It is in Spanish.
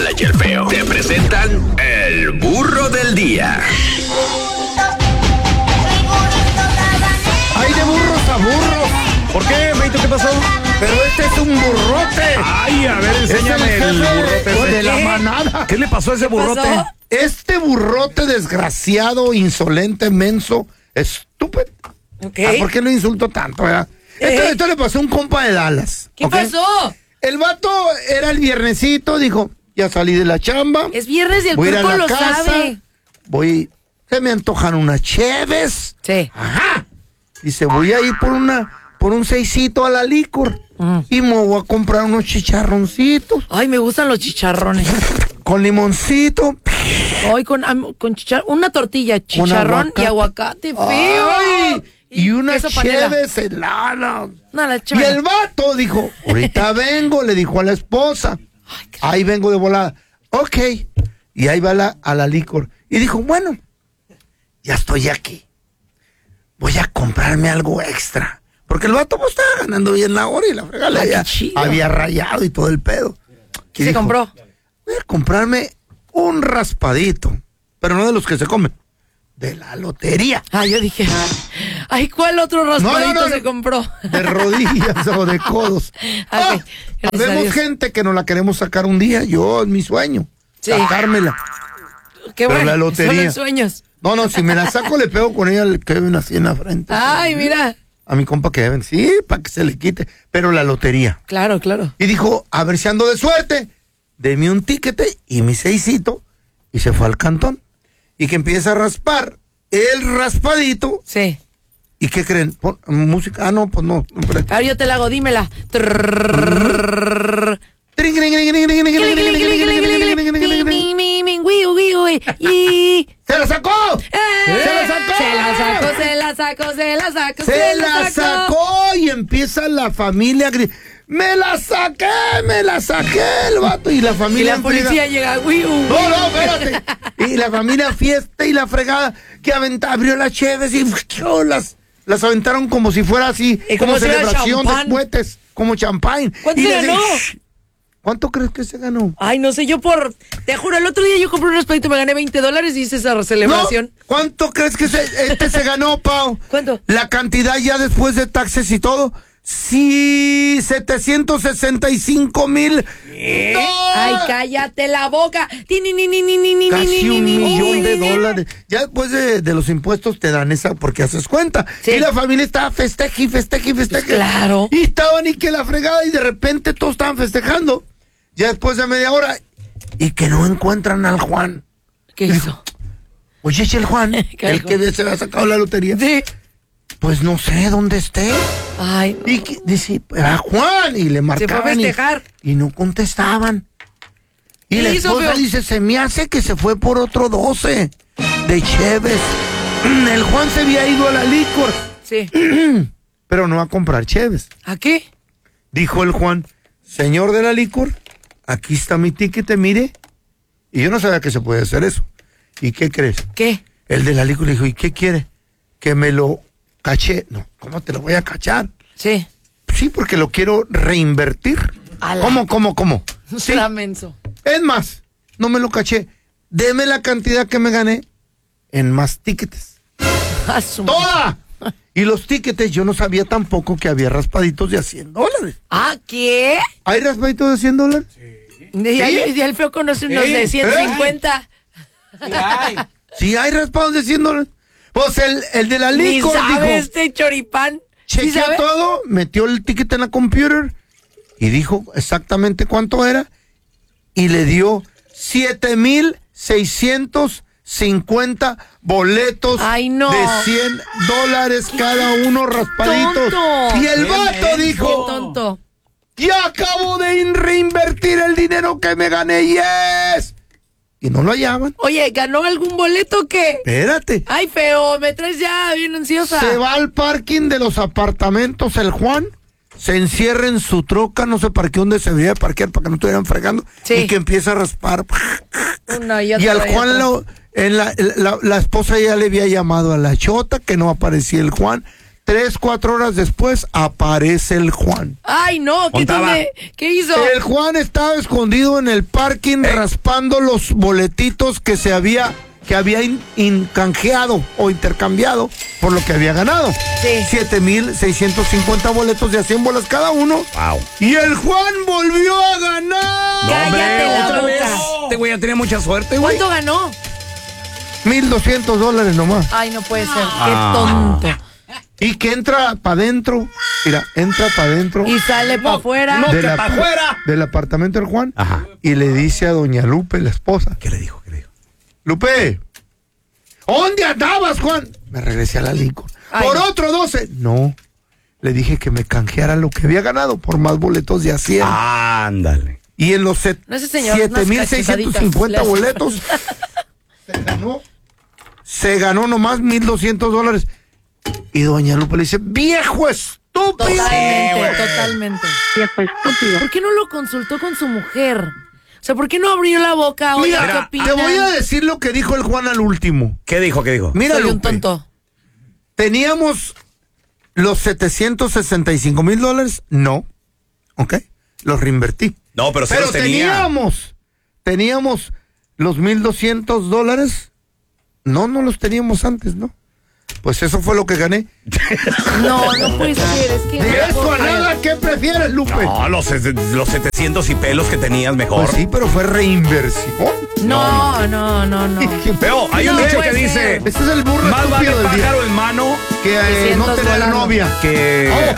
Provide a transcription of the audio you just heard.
Chela y el Feo te presentan el burro del día. ¡Hay de burros a burros! ¿Por qué, Meito? ¿Qué pasó? Pero este es un burrote. Ay, a ver, enséñame el burrote de la manada. ¿Qué le pasó a ese burrote? pasó? Este burrote desgraciado, insolente, menso, estúpido. Okay. ¿Por qué lo insulto tanto, verdad? Esto le pasó a un compa de Dallas. ¿Qué pasó? El vato era el viernesito, dijo, ya salí de la chamba. Es viernes y el voy a ir a cuerpo la lo casa, sabe. se me antojan unas cheves. Sí. Ajá. Dice, voy a ir por un seisito a la licor. Y me voy a comprar unos chicharroncitos. Ay, me gustan los chicharrones. Con limoncito. Hoy con una tortilla, chicharrón y aguacate, feo. Ay, y unas queso panela. cheves heladas. No, la Y chava. el vato dijo, ahorita vengo, le dijo a la esposa. Ahí vengo de volada. Ok. Y ahí va a la licor. Y dijo, bueno, ya estoy aquí. Voy a comprarme algo extra. Porque el vato pues estaba ganando bien la hora y la fregada Ay, ya qué chido. había rayado y todo el pedo. ¿Qué Y se dijo, compró? voy a comprarme un raspadito. Pero no de los que se comen. De la lotería. Ah, yo dije, ay, ¿cuál otro raspadito No. se compró? De rodillas o de codos. Ok, gracias a Vemos Dios. gente que nos la queremos sacar un día. Yo, es mi sueño. Sí. Sacármela. Qué Pero bueno, la lotería. son los sueños. No, si me la saco le pego con ella que deben así en la frente. Ay, mira. A mi compa que deben, sí, para que se le quite. Pero la lotería. Claro, claro. Y dijo, a ver si ando de suerte. Deme un tiquete y mi seisito. Y se fue al cantón. Y que empieza a raspar el raspadito. Sí. ¿Y qué creen? Pon música. Ah, no, pues no. Ahora yo te la hago, dímela. ¡Se la sacó! Se la sacó. Y empieza la familia a gritar, ¡me la saqué el vato! Y la Y familia la policía llega, No, espérate. Y la familia fiesta y la fregada que abrió las cheves y las aventaron como si fuera así, Y como como si fuera celebración de champán. cohetes, como champán. ¿Cuánto Y se les dije, ganó? "Shh". ¿Cuánto crees que se ganó? Ay, no sé, te juro, el otro día yo compré un raspadito, me gané $20 y hice esa celebración. No, ¿cuánto crees que se ganó, Pau? ¿Cuánto? La cantidad ya después de taxes y todo. Sí, 765,000. Ay, cállate la boca. Casi $1,000,000. Ya después de los impuestos te dan esa porque haces cuenta. Sí. Y la familia estaba festeje. Claro. Y estaban y que la fregada y de repente todos estaban festejando. Ya después de media hora y que no encuentran al Juan. ¿Qué hizo? Oye, ¿es el Juan? ¿Qué El dijo? que se había sacado la lotería. Sí. Pues no sé dónde esté. Ay, no. Y dice, era Juan, y le marcaban. fue a festejar. Y no contestaban. Y ¿Qué la hizo, esposa feo? dice, se me hace que se fue por otro 12 de cheves. El Juan se había ido a la licor, Sí. pero no a comprar cheves. ¿A qué? Dijo el Juan, señor de la licor, aquí está mi ticket, mire. Y yo no sabía que se puede hacer eso. ¿Y qué crees? ¿Qué? El de la licor le dijo, ¿y qué quiere? Que me lo caché. No, ¿cómo te lo voy a cachar? Sí. Sí, porque lo quiero reinvertir. Ala. ¿Cómo? Sí. Será menso. Es más, no me lo caché. Deme la cantidad que me gané en más tickets. A su- ¡Toda! Y los tickets, yo no sabía tampoco que había raspaditos de $100. ¿Ah, qué? ¿Hay raspaditos de $100? Ya el feo conoce unos de 150. Sí, hay raspados de $100. Pues el de la Ni licor sabe dijo, este choripán. ¿Sí chequeó sabe? todo, metió el ticket en la computer y dijo exactamente cuánto era y le dio 7,650 boletos Ay, no. de $100 cada uno raspaditos. ¡Tonto! Y el vato Qué dijo, tonto. ya acabo de reinvertir el dinero que me gané, yes. Y no lo hallaban. Oye, ¿ganó algún boleto o qué? Espérate. Ay, feo, me traes ya bien ansiosa. Se va al parking de los apartamentos el Juan, se encierra en su troca, no sé para qué dónde se debía parquear para que no estuvieran fregando, Sí. y que empieza a raspar. Una y Y otra, al y Juan otra. la esposa ya le había llamado a la chota, que no aparecía el Juan. 3, 4 horas después aparece el Juan. Ay, no, ¿qué hizo? El Juan estaba escondido en el parking raspando los boletitos que había canjeado o intercambiado por lo que había ganado. Sí. 7,650 boletos de a 100 bolas cada uno. Wow. Y el Juan volvió a ganar. Cállate la otra boca. vez. Este güey ya tenía mucha suerte, güey. ¿Cuánto ganó? $1,200 nomás. Ay, no puede ser. Qué tonto. Y que entra para adentro. Mira, entra para adentro. Y sale para afuera. no. que pa' afuera. Del apartamento del Juan. Ajá. Y le dice a doña Lupe, la esposa. ¿Qué le dijo? Lupe, ¿dónde andabas, Juan? Me regresé a la licor. Ay, Por no. otro 12. No. Le dije que me canjeara lo que había ganado por más boletos de a 100. Ándale. Y en los No, ese señor, unas 7,650 cachetaditas. boletos se ganó nomás $1,200. Y doña Lupe le dice, viejo estúpido. Totalmente. ¿Por qué no lo consultó con su mujer? O sea, ¿por qué no abrió la boca? Oye, ¿qué Mira, opinan? te voy a decir lo que dijo el Juan al último. ¿Qué dijo? Mira, Soy un Lupe, tonto. ¿teníamos los $765,000? No. ¿Ok? Los reinvertí. No, pero se Pero los tenía. teníamos los $1,200. No los teníamos antes, ¿no? Pues eso fue lo que gané. No puede ser. Es que. De no eso puedo a creer. nada, ¿qué prefieres, Lupe? No, los 700 y pelos que tenías mejor. Pues sí, pero fue reinversión. No. Veo, hay un No dicho puede que dice, ser. Este es el burro más vale estúpido del día. pájaro en mano Que no 600 tenía volando. novia. que...